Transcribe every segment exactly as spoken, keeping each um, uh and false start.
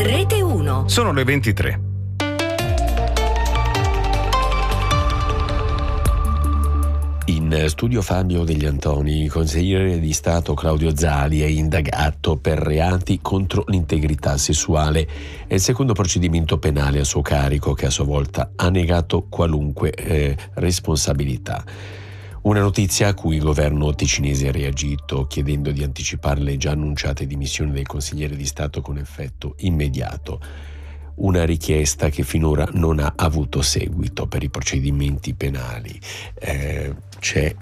Rete uno. Sono le ventitré. In studio Fabio Degli Antoni. Il consigliere di Stato Claudio Zali è indagato per reati contro l'integrità sessuale. È il secondo procedimento penale a suo carico, che a sua volta ha negato qualunque eh, responsabilità. Una notizia a cui il governo ticinese ha reagito, chiedendo di anticipare le già annunciate dimissioni del consigliere di Stato con effetto immediato. Una richiesta che finora non ha avuto seguito per i procedimenti penali. Eh, c'è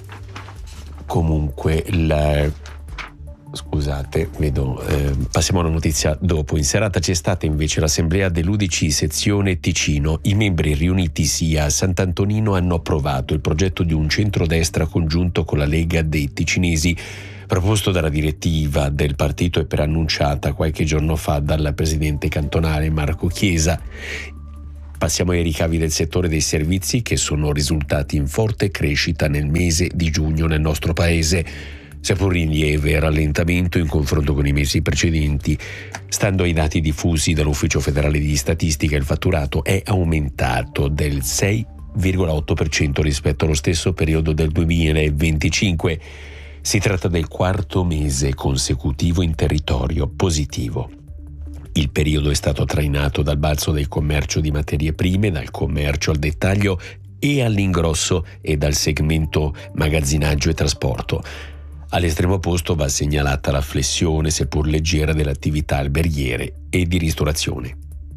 comunque la... Scusate, vedo, eh, passiamo alla notizia dopo. In serata c'è stata invece l'assemblea dell'U D C sezione Ticino. I membri riunitisi a Sant'Antonino hanno approvato il progetto di un centrodestra congiunto con la Lega dei Ticinesi, proposto dalla direttiva del partito e preannunciata qualche giorno fa dal presidente cantonale Marco Chiesa. Passiamo ai ricavi del settore dei servizi, che sono risultati in forte crescita nel mese di giugno nel nostro paese, seppur in lieve rallentamento in confronto con i mesi precedenti. Stando ai dati diffusi dall'Ufficio federale di statistica, il fatturato è aumentato del sei virgola otto per cento rispetto allo stesso periodo del duemilaventicinque. Si tratta del quarto mese consecutivo in territorio positivo. Il periodo è stato trainato dal balzo del commercio di materie prime, dal commercio al dettaglio e all'ingrosso e dal segmento magazzinaggio e trasporto. All'estremo opposto va segnalata la flessione, seppur leggera, delle attività alberghiere e di ristorazione.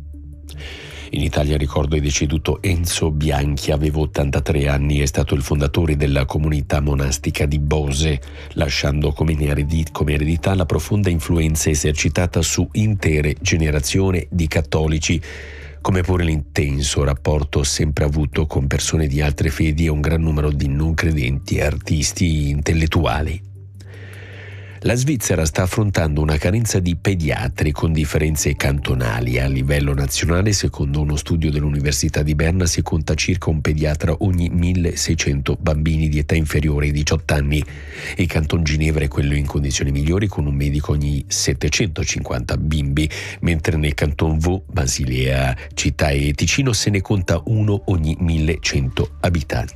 In Italia, ricordo, è deceduto Enzo Bianchi, aveva ottantatré anni, è stato il fondatore della comunità monastica di Bose, lasciando come eredità la profonda influenza esercitata su intere generazioni di cattolici, come pure l'intenso rapporto sempre avuto con persone di altre fedi e un gran numero di non credenti e artisti intellettuali. La Svizzera sta affrontando una carenza di pediatri con differenze cantonali. A livello nazionale, secondo uno studio dell'Università di Berna, si conta circa un pediatra ogni milleseicento bambini di età inferiore ai diciotto anni. Il canton Ginevra è quello in condizioni migliori, con un medico ogni settecentocinquanta bimbi, mentre nel canton Vaud, Basilea, Città e Ticino se ne conta uno ogni millecento abitanti.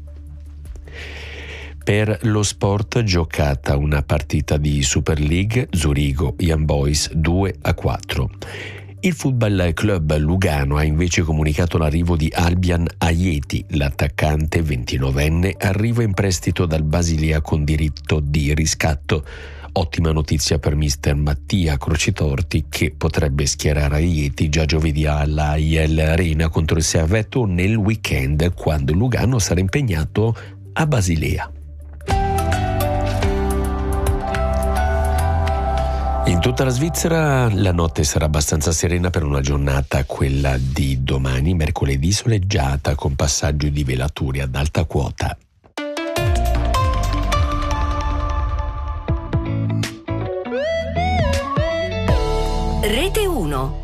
Per lo sport, giocata una partita di Super League, Zurigo Young Boys due a quattro. Il Football Club Lugano ha invece comunicato l'arrivo di Albian Ajeti. L'attaccante ventinovenne arriva in prestito dal Basilea con diritto di riscatto. Ottima notizia per mister Mattia Crocitorti, che potrebbe schierare Ajeti già giovedì alla I L Arena contro il Servetto nel weekend, quando Lugano sarà impegnato a Basilea. In tutta la Svizzera la notte sarà abbastanza serena per una giornata, quella di domani, mercoledì, soleggiata con passaggio di velature ad alta quota. Rete uno.